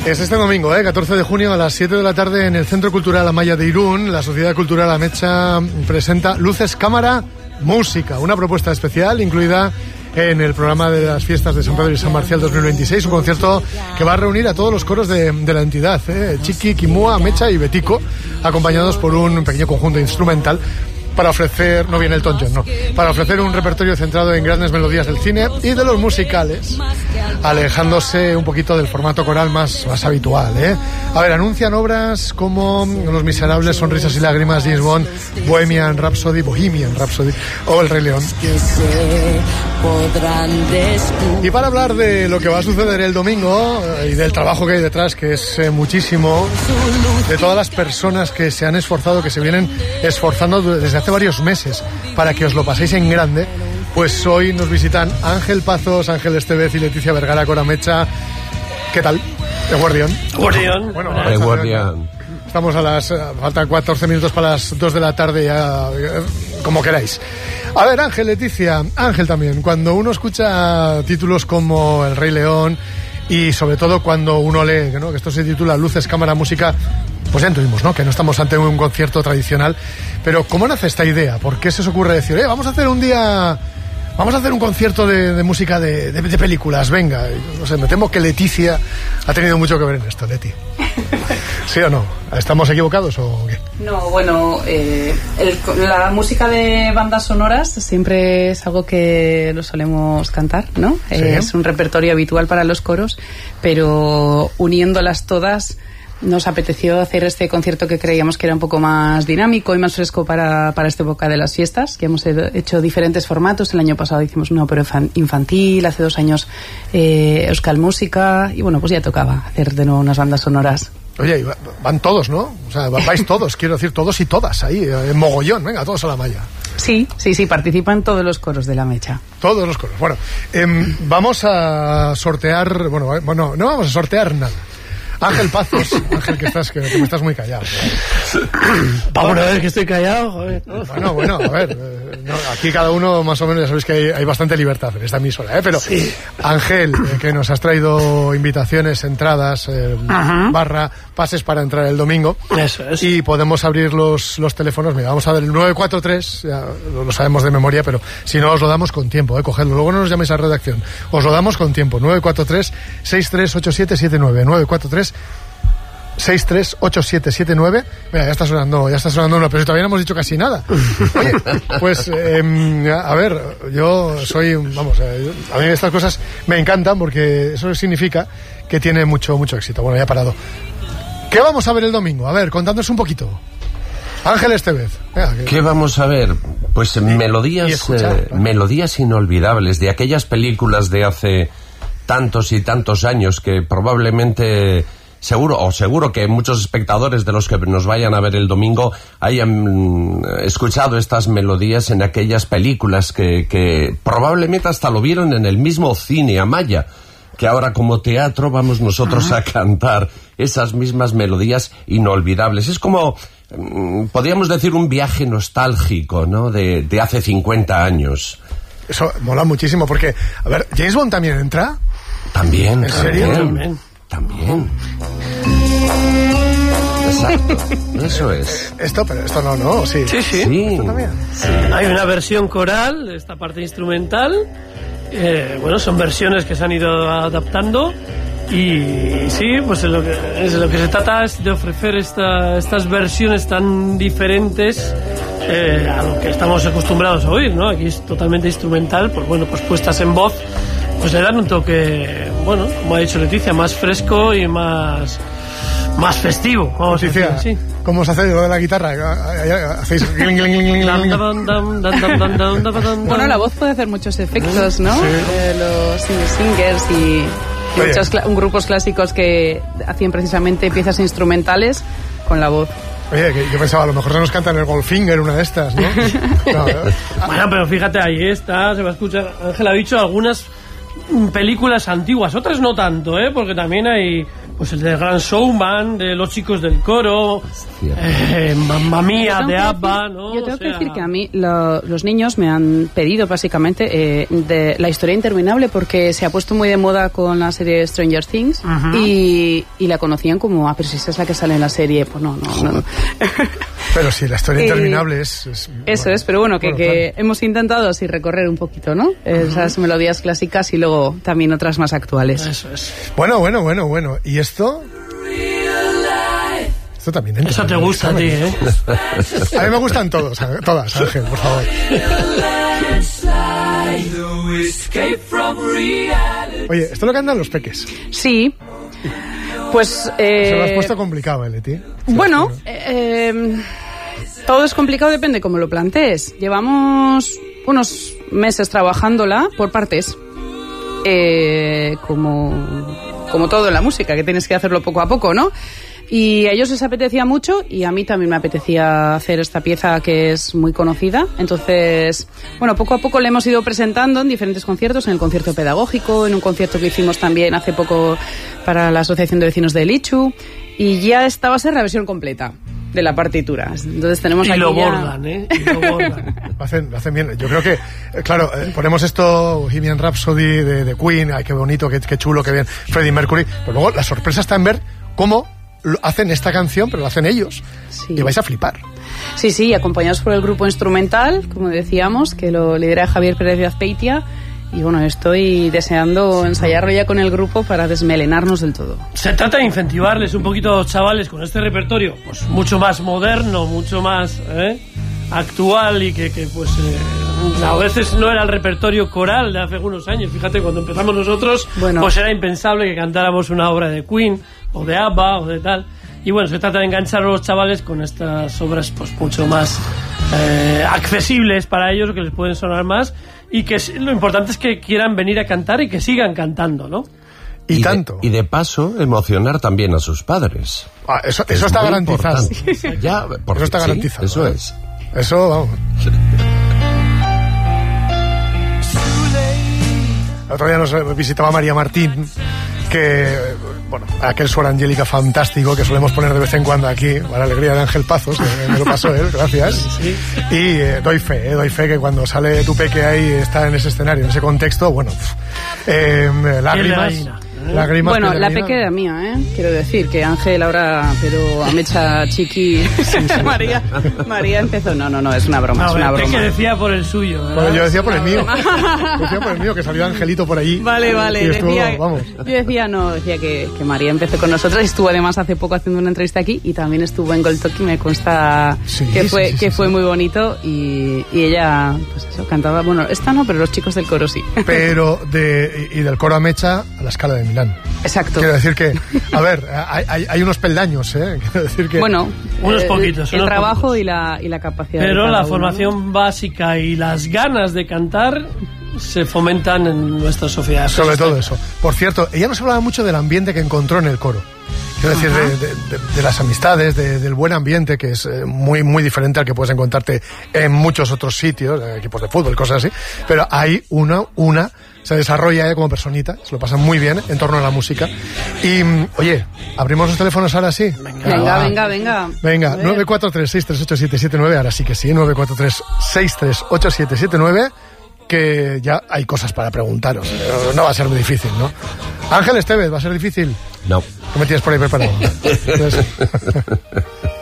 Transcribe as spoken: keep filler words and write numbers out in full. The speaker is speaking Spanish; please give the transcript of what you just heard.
Es este domingo, ¿eh? catorce de junio a las siete de la tarde en el Centro Cultural Amaya de Irún. La Sociedad Cultural Amecha presenta Luces, Cámara, Música, una propuesta especial incluida en el programa de las fiestas de San Pedro y San Marcial dos mil veintiséis, un concierto que va a reunir a todos los coros de, de la entidad, ¿eh? Chiqui, Quimua, Amecha y Betico, acompañados por un pequeño conjunto instrumental para ofrecer, no viene el Elton John, no, para ofrecer un repertorio centrado en grandes melodías del cine y de los musicales, alejándose un poquito del formato coral más, más habitual, ¿eh? A ver, anuncian obras como Los Miserables, Sonrisas y Lágrimas, James Bond, Bohemian Rhapsody, Bohemian Rhapsody o El Rey León. Y para hablar de lo que va a suceder el domingo y del trabajo que hay detrás, que es eh, muchísimo, de todas las personas que se han esforzado, que se vienen esforzando desde hace varios meses para que os lo paséis en grande, pues hoy nos visitan Ángel Pazos, Ángel Estevez y Leticia Vergara con Amecha. ¿Qué tal? De Guardián. Guardián. Bueno, de Guardián. Estamos a las... Faltan catorce minutos para las dos de la tarde, ya, como queráis. A ver, Ángel, Leticia, Ángel también. Cuando uno escucha títulos como El Rey León y sobre todo cuando uno lee, ¿no?, que esto se titula Luces, Cámara, Música, pues ya intuimos, ¿no?, que no estamos ante un concierto tradicional. Pero ¿cómo nace esta idea? ¿Por qué se os ocurre decir, eh, vamos a hacer un día... Vamos a hacer un concierto de, de música de, de, de películas, venga? No sé, me temo que Leticia ha tenido mucho que ver en esto, Leti. ¿Sí o no? ¿Estamos equivocados o qué? No, bueno, eh, el, la música de bandas sonoras siempre es algo que lo solemos cantar, ¿no? Sí. Eh, es un repertorio habitual para los coros, pero uniéndolas todas... Nos apeteció hacer este concierto que creíamos que era un poco más dinámico y más fresco para, para esta época de las fiestas, que hemos hecho diferentes formatos. El año pasado hicimos una ópera infantil, hace dos años eh, Euskal Música, y bueno, pues ya tocaba hacer de nuevo unas bandas sonoras. Oye, van todos, ¿no? O sea, vais todos, quiero decir, todos y todas ahí, en mogollón, venga, todos a la malla. Sí, sí, sí, participan todos los coros de la Mecha. Todos los coros. Bueno, eh, vamos a sortear, bueno, bueno, no vamos a sortear nada. Ángel Pazos, Ángel, que estás que, que me estás muy callado. Vamos a ver que estoy callado, joder. Bueno, bueno, a ver, eh, no, aquí cada uno más o menos, ya sabéis que hay, hay bastante libertad en esta emisora, ¿eh? Pero sí. Ángel, eh, que nos has traído invitaciones, entradas, eh, barra, pases para entrar el domingo. Eso es. Y podemos abrir los, los teléfonos, mira, vamos a ver el nueve cuatro tres, ya lo sabemos de memoria, pero si no os lo damos con tiempo, eh, cogedlo, luego no nos llaméis a redacción, os lo damos con tiempo, nueve cuatro tres, seis tres ocho siete siete nueve, nueve cuatro tres seis tres ocho siete siete nueve. Mira, ya está sonando, ya está sonando uno, pero todavía no hemos dicho casi nada. Oye, pues eh, a ver, yo soy, vamos, eh, a mí estas cosas me encantan porque eso significa que tiene mucho, mucho éxito. Bueno, ya he parado. ¿Qué vamos a ver el domingo? A ver, contándonos un poquito. Ángel Estevez. Venga, que... ¿Qué vamos a ver? Pues melodías, escuchar, eh, melodías inolvidables de aquellas películas de hace tantos y tantos años que probablemente... Seguro, o seguro que muchos espectadores de los que nos vayan a ver el domingo hayan escuchado estas melodías en aquellas películas que, que probablemente hasta lo vieron en el mismo cine Amaya, que ahora como teatro vamos nosotros a cantar esas mismas melodías inolvidables. Es como, podríamos decir, un viaje nostálgico, ¿no?, de, de hace cincuenta años. Eso mola muchísimo porque, a ver, ¿James Bond también entra? También, ¿En serio? También. También. Exacto, eso es. Esto, pero esto no, no, sí. Sí, sí. Sí, ¿Esto también? sí. Hay una versión coral, esta parte instrumental. Eh, bueno, son versiones que se han ido adaptando. Y sí, pues en lo que, es lo que se trata es de ofrecer esta, estas versiones tan diferentes eh, a lo que estamos acostumbrados a oír, ¿no? Aquí es totalmente instrumental, pues bueno, pues puestas en voz, pues le dan un toque, bueno, como ha dicho Leticia, más fresco y más más festivo, vamos Leticia, a decir así. ¿Cómo se hace lo de la guitarra? ¿Hacéis... Bueno, la voz puede hacer muchos efectos, ¿no? Sí. Eh, los singer-singers y... Y muchos cl- grupos clásicos que hacían precisamente piezas instrumentales con la voz. Oye, que yo pensaba, a lo mejor se nos cantan el Goldfinger, una de estas, ¿no? No, ¿no? Bueno, pero fíjate, ahí está, se va a escuchar. Ángel ha dicho algunas películas antiguas, otras no tanto, ¿eh? Porque también hay, pues el de Gran Showman, de Los Chicos del Coro, eh, Mamma Mía de ABBA, ¿no? Yo tengo o sea... que decir que a mí lo, los niños me han pedido básicamente eh, de La Historia Interminable, porque se ha puesto muy de moda con la serie Stranger Things. Uh-huh. y, y la conocían como, ah, pero si esa es la que sale en la serie, pues no, no, no. Pero sí, La Historia Interminable es... es Eso bueno, es, pero bueno, que, bueno, que claro. hemos intentado así recorrer un poquito, ¿no? Uh-huh. Esas melodías clásicas y luego también otras más actuales. Eso es. Bueno, bueno, bueno, bueno. ¿Y esto? Esto también entra. Eso te gusta a ti, ¿eh? A mí me gustan todos, todas, Ángel, por favor. Oye, esto lo cantan los peques. Sí. Pues... Eh... Se lo has puesto complicado, ¿eh, Leti? Bueno, eh, eh, todo es complicado, depende cómo lo plantees. Llevamos unos meses trabajándola por partes. Eh, como, como todo en la música, que tienes que hacerlo poco a poco, ¿no? Y a ellos les apetecía mucho y a mí también me apetecía hacer esta pieza que es muy conocida. Entonces, bueno, poco a poco la hemos ido presentando en diferentes conciertos, en el concierto pedagógico, en un concierto que hicimos también hace poco para la Asociación de Vecinos de Lichu, y ya esta va a ser la versión completa de la partitura. Entonces tenemos y aquí lo ya... bordan, ¿eh? Y lo bordan. Lo hacen, lo hacen bien. Yo creo que, eh, claro, eh, ponemos esto, Bohemian Rhapsody de, de Queen, ay, qué bonito, qué, qué chulo, qué bien, Freddie Mercury, pero luego la sorpresa está en ver cómo lo hacen esta canción, pero lo hacen ellos. Sí. Y vais a flipar. Sí, sí, acompañados por el grupo instrumental, como decíamos, que lo lidera Javier Pérez de Azpeitia. Y bueno, estoy deseando ensayarlo ya con el grupo para desmelenarnos del todo. Se trata de incentivarles un poquito a los chavales con este repertorio, pues mucho más moderno, mucho más ¿eh? actual, y que, que pues eh, a veces no era el repertorio coral de hace algunos años. Fíjate, cuando empezamos nosotros, bueno, pues era impensable que cantáramos una obra de Queen o de ABBA o de tal. Y bueno, se trata de enganchar a los chavales con estas obras pues mucho más eh, accesibles para ellos, que les pueden sonar más, y que lo importante es que quieran venir a cantar y que sigan cantando, ¿no? Y, y tanto. De, y de paso, emocionar también a sus padres. Ah, eso eso está garantizado. Ya, porque, eso está garantizado. Sí, eso ¿eh? es. Eso, vamos. El otro día nos visitaba María Martín, que, bueno, aquel Suor Angélica fantástico que solemos poner de vez en cuando aquí, para la alegría de Ángel Pazos, que me lo pasó él, gracias. Sí, sí. Y eh, doy fe, eh, doy fe que cuando sale tu peque ahí, está en ese escenario, en ese contexto, bueno, eh, lágrimas. Lágrimas, bueno, la peque era mía, ¿eh? Quiero decir que Ángel ahora, pero a mecha chiqui. Sí, sí. María, María empezó. No, no, no, es una broma, no, es una broma. Que decía por el suyo, ¿verdad? Bueno, yo decía por el mío. Yo decía por el mío, que salió Angelito por allí. Vale, vale. Estuvo, decía, vamos. Yo decía, no, decía que, que María empezó con nosotros. Estuvo además hace poco haciendo una entrevista aquí y también estuvo en Gold Talk, y me consta sí, que fue, sí, sí, que sí, fue sí. muy bonito. Y, y ella, pues eso, cantaba. Bueno, esta no, pero los chicos del coro sí. Pero de, y del coro a mecha a la Scala de Milán. Exacto. Quiero decir que, a ver, hay, hay, hay unos peldaños, ¿eh? Quiero decir que... Bueno, unos eh, poquitos. El unos trabajo poquitos. y la, y la capacidad. Pero de la uno, formación ¿no? básica y las ganas de cantar se fomentan en nuestra sociedad. Sobre todo eso. Por cierto, ella nos hablaba mucho del ambiente que encontró en el coro. Quiero decir, de, de, de, de las amistades, de, del buen ambiente, que es eh, muy muy diferente al que puedes encontrarte en muchos otros sitios, eh, equipos de fútbol, cosas así. Pero hay una, una se desarrolla ella como personita, se lo pasa muy bien en torno a la música. Y, oye, ¿abrimos los teléfonos ahora sí? Venga, venga, venga. Venga, venga nueve cuatro tres, seis tres ocho, siete siete nueve, ahora sí que sí, nueve cuatro tres, seis tres ocho, siete siete nueve, que ya hay cosas para preguntaros. No va a ser muy difícil, ¿no? Ángel Estevez, ¿va a ser difícil? No. ¿Qué me tienes por ahí preparado? Entonces...